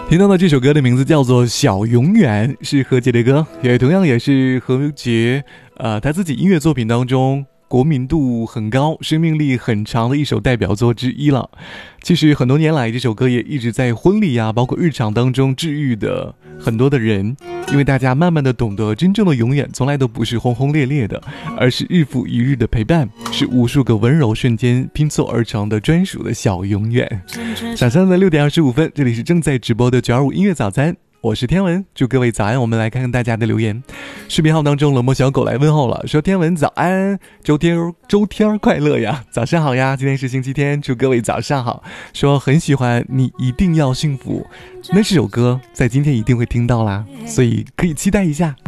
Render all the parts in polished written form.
听到的这首歌的名字叫做《小永远》，是何洁的歌，也同样也是何洁他自己音乐作品当中国民度很高、生命力很长的一首代表作之一了。其实很多年来，这首歌也一直在婚礼包括日常当中治愈的很多的人，因为大家慢慢的懂得，真正的永远从来都不是轰轰烈烈的，而是日复一日的陪伴，是无数个温柔瞬间拼凑而成的专属的小永远。早上的6点25分，这里是正在直播的925音乐早餐。我是天文，祝各位早安。我们来看看大家的留言。视频号当中冷漠小狗来问候了，说天文早安，周天快乐呀，早上好呀，今天是星期天，祝各位早上好。说很喜欢你一定要幸福，那这首歌在今天一定会听到啦，所以可以期待一下。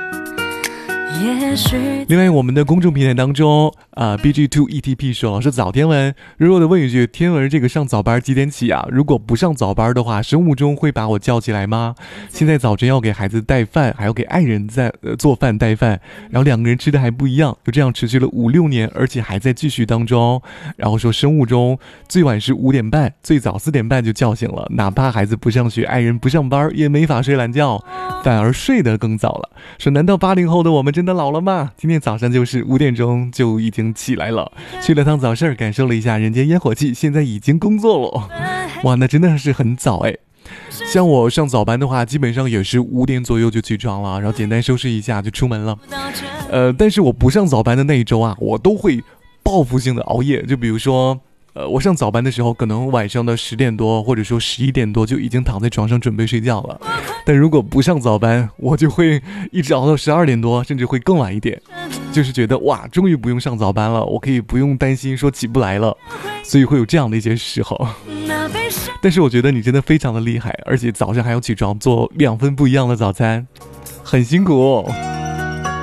另外我们的公众平台当中BG2ETP 说早天文，弱弱的问一句，天文这个上早班几点起啊？如果不上早班的话，生物钟会把我叫起来吗？现在早晨要给孩子带饭，还要给爱人做饭带饭，然后2个人吃的还不一样，就这样持续了5-6年，而且还在继续当中。然后说生物钟最晚是5点半，最早4点半就叫醒了，哪怕孩子不上学，爱人不上班，也没法睡懒觉，反而睡得更早了。说难道80后的我们真的老了吗？今天早上就是5点钟就已经起来了，去了趟早市，感受了一下人间烟火气，现在已经工作了。哇，那真的是很早哎。像我上早班的话，基本上也是5点左右就起床了，然后简单收拾一下就出门了。但是我不上早班的那一周我都会报复性的熬夜，就比如说我上早班的时候，可能晚上的10点多或者说11点多就已经躺在床上准备睡觉了。但如果不上早班，我就会一直熬到12点多，甚至会更晚一点。就是觉得哇，终于不用上早班了，我可以不用担心说起不来了，所以会有这样的一些时候。但是我觉得你真的非常的厉害，而且早上还要起床做2份不一样的早餐，很辛苦哦。